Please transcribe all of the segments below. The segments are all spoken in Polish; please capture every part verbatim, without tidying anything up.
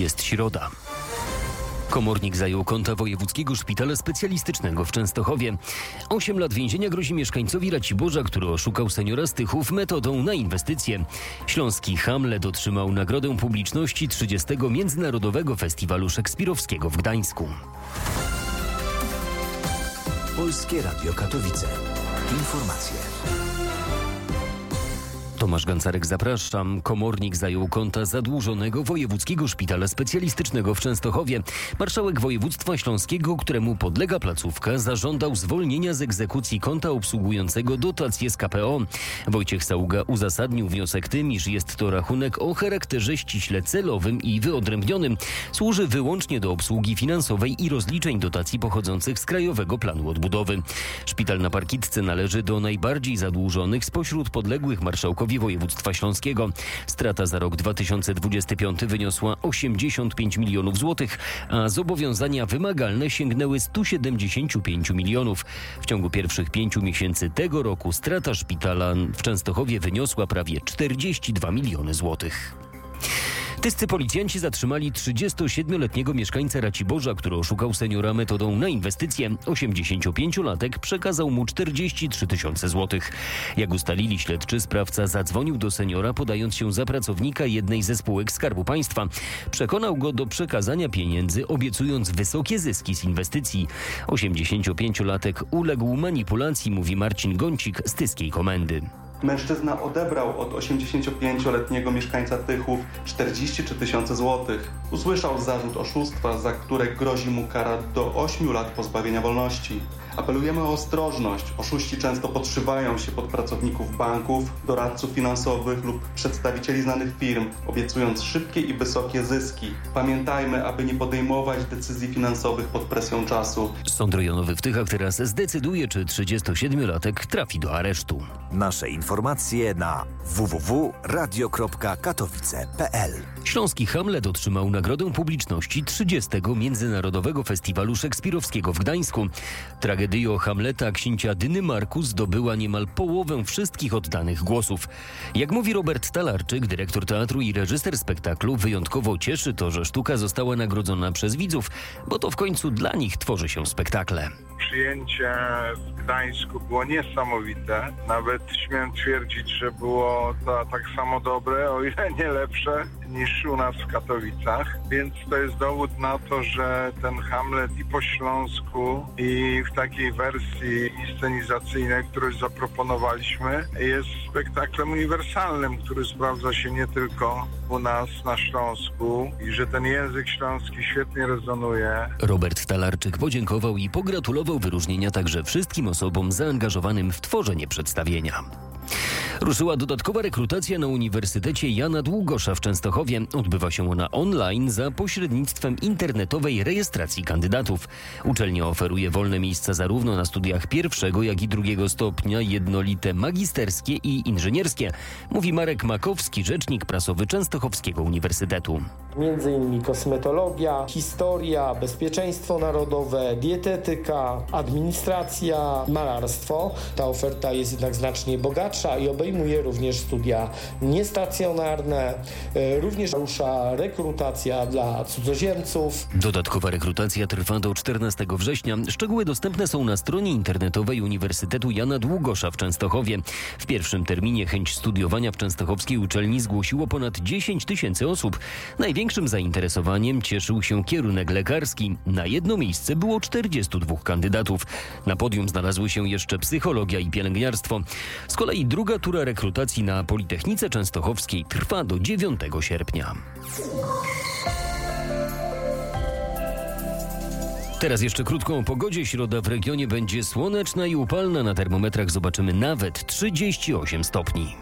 Jest środa. Komornik zajął konta Wojewódzkiego Szpitala Specjalistycznego w Częstochowie. Osiem lat więzienia grozi mieszkańcowi Raciborza, który oszukał seniora z Tychów metodą na inwestycje. Śląski Hamlet otrzymał nagrodę publiczności trzydziestego Międzynarodowego Festiwalu Szekspirowskiego w Gdańsku. Polskie Radio Katowice. Informacje. Tomasz Gancarek, zapraszam. Komornik zajął konta zadłużonego Wojewódzkiego Szpitala Specjalistycznego w Częstochowie. Marszałek województwa śląskiego, któremu podlega placówka, zażądał zwolnienia z egzekucji konta obsługującego dotacje z K P O. Wojciech Saługa uzasadnił wniosek tym, iż jest to rachunek o charakterze ściśle celowym i wyodrębnionym. Służy wyłącznie do obsługi finansowej i rozliczeń dotacji pochodzących z Krajowego Planu Odbudowy. Szpital na Parkitce należy do najbardziej zadłużonych spośród podległych marszałkowi województwa śląskiego. Strata za rok dwa tysiące dwudziesty piąty wyniosła osiemdziesiąt pięć milionów złotych, a zobowiązania wymagalne sięgnęły stu siedemdziesięciu pięciu milionów. W ciągu pierwszych pięciu miesięcy tego roku strata szpitala w Częstochowie wyniosła prawie czterdzieści dwa miliony złotych. Tyscy policjanci zatrzymali trzydziestosiedmioletniego mieszkańcę Raciborza, który oszukał seniora metodą na inwestycje. osiemdziesięciopięciolatek przekazał mu czterdzieści trzy tysiące złotych. Jak ustalili śledczy, sprawca zadzwonił do seniora, podając się za pracownika jednej ze spółek Skarbu Państwa. Przekonał go do przekazania pieniędzy, obiecując wysokie zyski z inwestycji. osiemdziesięciopięciolatek uległ manipulacji, mówi Marcin Gącik z Tyskiej Komendy. Mężczyzna odebrał od osiemdziesięciopięcioletniego mieszkańca Tychów czterdzieści trzy tysiące złotych. Usłyszał zarzut oszustwa, za które grozi mu kara do ośmiu lat pozbawienia wolności. Apelujemy o ostrożność. Oszuści często podszywają się pod pracowników banków, doradców finansowych lub przedstawicieli znanych firm, obiecując szybkie i wysokie zyski. Pamiętajmy, aby nie podejmować decyzji finansowych pod presją czasu. Sąd rejonowy w Tychach teraz zdecyduje, czy trzydziestosiedmiolatek trafi do aresztu. Nasze informacje na w w w kropka radio kropka katowice kropka p l. Śląski Hamlet otrzymał nagrodę publiczności trzydziestego Międzynarodowego Festiwalu Szekspirowskiego w Gdańsku. Tragedia Hamleta księcia Dynymarku zdobyła niemal połowę wszystkich oddanych głosów. Jak mówi Robert Talarczyk, dyrektor teatru i reżyser spektaklu, wyjątkowo cieszy to, że sztuka została nagrodzona przez widzów, bo to w końcu dla nich tworzy się spektakle. Przyjęcie w Gdańsku było niesamowite. Nawet śmiem twierdzić, że było to tak samo dobre, o ile nie lepsze, niż u nas w Katowicach. Więc to jest dowód na to, że ten Hamlet i po śląsku, i w takiej wersji scenizacyjnej, którą zaproponowaliśmy, jest spektaklem uniwersalnym, który sprawdza się nie tylko u nas na Śląsku i że ten język śląski świetnie rezonuje. Robert Talarczyk podziękował i pogratulował wyróżnienia także wszystkim osobom zaangażowanym w tworzenie przedstawienia. Ruszyła dodatkowa rekrutacja na Uniwersytecie Jana Długosza w Częstochowie. Odbywa się ona online za pośrednictwem internetowej rejestracji kandydatów. Uczelnia oferuje wolne miejsca zarówno na studiach pierwszego, jak i drugiego stopnia, jednolite magisterskie i inżynierskie, mówi Marek Makowski, rzecznik prasowy Częstochowskiego Uniwersytetu. Między innymi kosmetologia, historia, bezpieczeństwo narodowe, dietetyka, administracja, malarstwo. Ta oferta jest jednak znacznie bogatsza i obejmuje również studia niestacjonarne. Również rusza rekrutacja dla cudzoziemców. Dodatkowa rekrutacja trwa do czternastego września. Szczegóły dostępne są na stronie internetowej Uniwersytetu Jana Długosza w Częstochowie. W pierwszym terminie chęć studiowania w częstochowskiej uczelni zgłosiło ponad dziesięć tysięcy osób. Największym zainteresowaniem cieszył się kierunek lekarski. Na jedno miejsce było czterdziestu dwóch kandydatów. Na podium znalazły się jeszcze psychologia i pielęgniarstwo. Z kolei druga tura rekrutacji na Politechnice Częstochowskiej trwa do dziewiątego sierpnia. Teraz jeszcze krótko o pogodzie. Środa w regionie będzie słoneczna i upalna. Na termometrach zobaczymy nawet trzydzieści osiem stopni.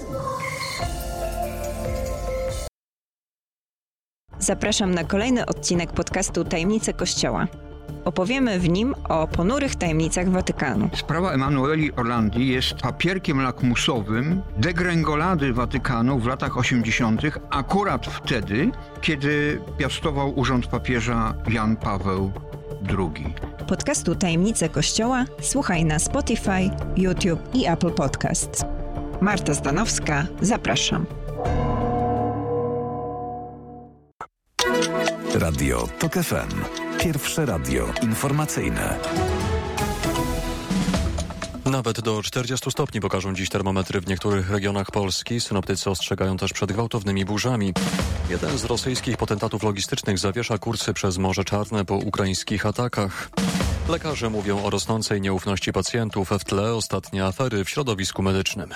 Zapraszam na kolejny odcinek podcastu Tajemnice Kościoła. Opowiemy w nim o ponurych tajemnicach Watykanu. Sprawa Emanueli Orlandi jest papierkiem lakmusowym degrengolady Watykanu w latach osiemdziesiątych, akurat wtedy, kiedy piastował urząd papieża Jan Paweł drugi. Podcastu Tajemnice Kościoła słuchaj na Spotify, YouTube i Apple Podcasts. Marta Zdanowska, zapraszam. Radio TOK F M. Pierwsze radio informacyjne. Nawet do czterdziestu stopni pokażą dziś termometry w niektórych regionach Polski. Synoptycy ostrzegają też przed gwałtownymi burzami. Jeden z rosyjskich potentatów logistycznych zawiesza kursy przez Morze Czarne po ukraińskich atakach. Lekarze mówią o rosnącej nieufności pacjentów, w tle ostatnie afery w środowisku medycznym.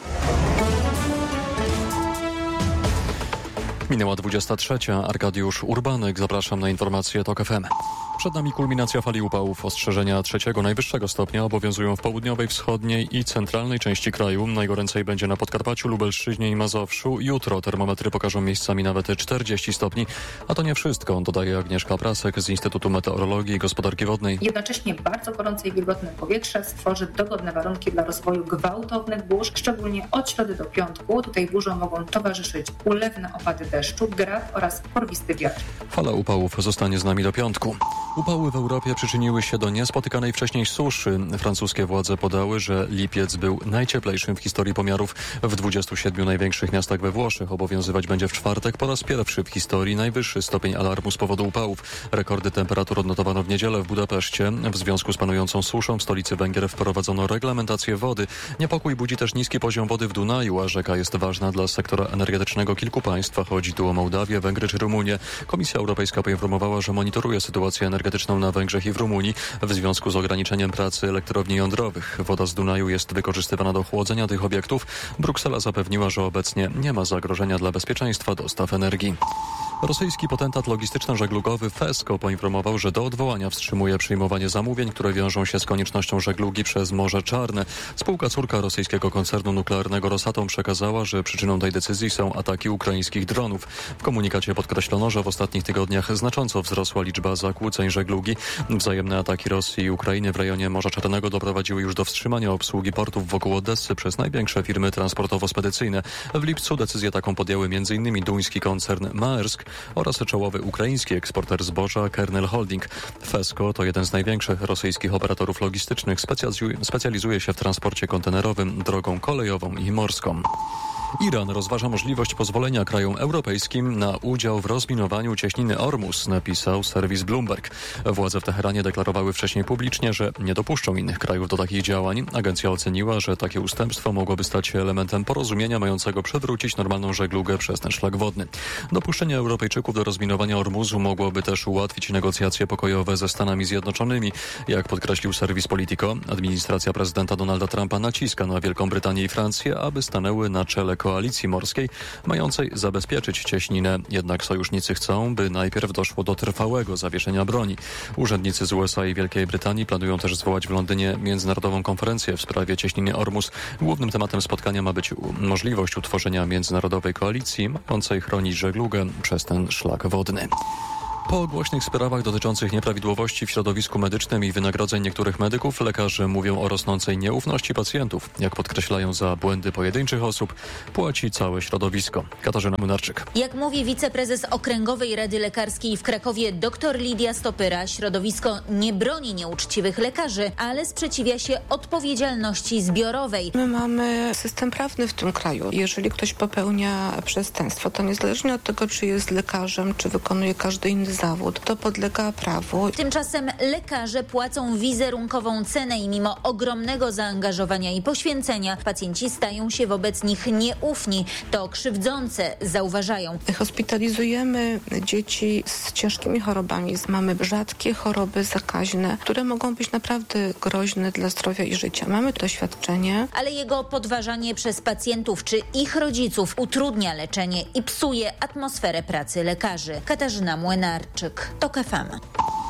Minęła dwudziesta trzecia. Arkadiusz Urbanek. Zapraszam na informacje TOK F M. Przed nami kulminacja fali upałów. Ostrzeżenia trzeciego najwyższego stopnia obowiązują w południowej, wschodniej i centralnej części kraju. Najgoręcej będzie na Podkarpaciu, Lubelszczyźnie i Mazowszu. Jutro termometry pokażą miejscami nawet czterdzieści stopni. A to nie wszystko, dodaje Agnieszka Prasek z Instytutu Meteorologii i Gospodarki Wodnej. Jednocześnie bardzo gorące i wilgotne powietrze stworzy dogodne warunki dla rozwoju gwałtownych burz, szczególnie od środy do piątku. Tutaj burzom mogą towarzyszyć ulewne opady deszczu, grad oraz porwisty wiatr. Fala upałów zostanie z nami do piątku. Upały w Europie przyczyniły się do niespotykanej wcześniej suszy. Francuskie władze podały, że lipiec był najcieplejszym w historii pomiarów. W dwudziestu siedmiu największych miastach we Włoszech obowiązywać będzie w czwartek po raz pierwszy w historii najwyższy stopień alarmu z powodu upałów. Rekordy temperatur odnotowano w niedzielę w Budapeszcie. W związku z panującą suszą w stolicy Węgier wprowadzono reglamentację wody. Niepokój budzi też niski poziom wody w Dunaju, a rzeka jest ważna dla sektora energetycznego kilku państw. Chodzi tu o Mołdawię, Węgry czy Rumunię. Komisja Europejska poinformowała, że monitoruje sytuację energetyczną na Węgrzech i w Rumunii w związku z ograniczeniem pracy elektrowni jądrowych. Woda z Dunaju jest wykorzystywana do chłodzenia tych obiektów. Bruksela zapewniła, że obecnie nie ma zagrożenia dla bezpieczeństwa dostaw energii. Rosyjski potentat logistyczno-żeglugowy Fesko poinformował, że do odwołania wstrzymuje przyjmowanie zamówień, które wiążą się z koniecznością żeglugi przez Morze Czarne. Spółka córka rosyjskiego koncernu nuklearnego Rosatom przekazała, że przyczyną tej decyzji są ataki ukraińskich dronów. W komunikacie podkreślono, że w ostatnich tygodniach znacząco wzrosła liczba zakłóceń żeglugi. Wzajemne ataki Rosji i Ukrainy w rejonie Morza Czarnego doprowadziły już do wstrzymania obsługi portów wokół Odessy przez największe firmy transportowo-spedycyjne. W lipcu decyzję taką podjęły m.in. duński koncern Maersk oraz czołowy ukraiński eksporter zboża Kernel Holding. Fesko to jeden z największych rosyjskich operatorów logistycznych. Specjalizuje, specjalizuje się w transporcie kontenerowym, drogą kolejową i morską. Iran rozważa możliwość pozwolenia krajom europejskim na udział w rozminowaniu cieśniny Ormus, napisał serwis Bloomberg. Władze w Teheranie deklarowały wcześniej publicznie, że nie dopuszczą innych krajów do takich działań. Agencja oceniła, że takie ustępstwo mogłoby stać się elementem porozumienia mającego przywrócić normalną żeglugę przez ten szlak wodny. Dopuszczenie Europejczyków do rozminowania Ormuzu mogłoby też ułatwić negocjacje pokojowe ze Stanami Zjednoczonymi. Jak podkreślił serwis Politico, administracja prezydenta Donalda Trumpa naciska na Wielką Brytanię i Francję, aby stanęły na czele koalicji morskiej mającej zabezpieczyć cieśninę. Jednak sojusznicy chcą, by najpierw doszło do trwałego zawieszenia broni. Urzędnicy z U S A i Wielkiej Brytanii planują też zwołać w Londynie międzynarodową konferencję w sprawie cieśniny Ormus. Głównym tematem spotkania ma być możliwość utworzenia międzynarodowej koalicji mającej chronić żeglugę przez ten szlak wodny. Po głośnych sprawach dotyczących nieprawidłowości w środowisku medycznym i wynagrodzeń niektórych medyków, lekarze mówią o rosnącej nieufności pacjentów. Jak podkreślają, za błędy pojedynczych osób płaci całe środowisko. Katarzyna Młynarczyk. Jak mówi wiceprezes Okręgowej Rady Lekarskiej w Krakowie dr Lidia Stopyra, środowisko nie broni nieuczciwych lekarzy, ale sprzeciwia się odpowiedzialności zbiorowej. My mamy system prawny w tym kraju. Jeżeli ktoś popełnia przestępstwo, to niezależnie od tego, czy jest lekarzem, czy wykonuje każdy inny zawód, to podlega prawu. Tymczasem lekarze płacą wizerunkową cenę i mimo ogromnego zaangażowania i poświęcenia pacjenci stają się wobec nich nieufni. To krzywdzące, zauważają. Hospitalizujemy dzieci z ciężkimi chorobami. Mamy rzadkie choroby zakaźne, które mogą być naprawdę groźne dla zdrowia i życia. Mamy doświadczenie. Ale jego podważanie przez pacjentów czy ich rodziców utrudnia leczenie i psuje atmosferę pracy lekarzy. Katarzyna Młynarczyk, TOK F M.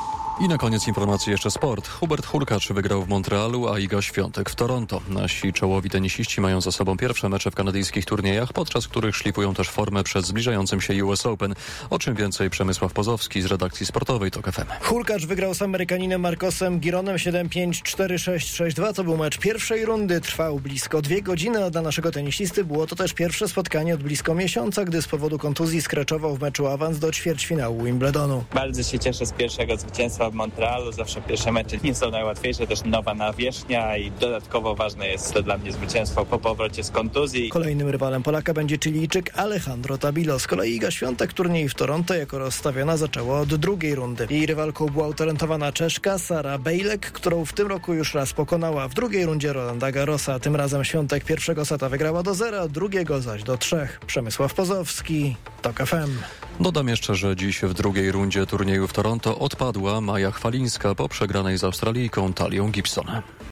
I na koniec informacji jeszcze sport. Hubert Hurkacz wygrał w Montrealu, a Iga Świątek w Toronto. Nasi czołowi tenisiści mają za sobą pierwsze mecze w kanadyjskich turniejach, podczas których szlifują też formę przed zbliżającym się U S Open. O czym więcej Przemysław Pozowski z redakcji sportowej TOK F M. Hurkacz wygrał z Amerykaninem Marcosem Gironem siedem pięć, cztery sześć, sześć dwa. To był mecz pierwszej rundy. Trwał blisko dwie godziny, a dla naszego tenisisty było to też pierwsze spotkanie od blisko miesiąca, gdy z powodu kontuzji skraczował w meczu awans do ćwierćfinału Wimbledonu. Bardzo się cieszę z pierwszego zwycięstwa w Montrealu, zawsze pierwsze mecze nie są najłatwiejsze, też nowa nawierzchnia i dodatkowo ważne jest to dla mnie zwycięstwo po powrocie z kontuzji. Kolejnym rywalem Polaka będzie Chilijczyk Alejandro Tabilo. Z kolei Iga Świątek turniej w Toronto jako rozstawiona zaczęła od drugiej rundy. Jej rywalką była utalentowana Czeszka Sara Bejlek, którą w tym roku już raz pokonała. W drugiej rundzie Rolanda Garrosa. Tym razem Świątek pierwszego seta wygrała do zera, drugiego zaś do trzech. Przemysław Pozowski, TOK F M. Dodam jeszcze, że dziś w drugiej rundzie turnieju w Toronto odpadła Maja Chwalińska po przegranej z Australijką Talią Gibson.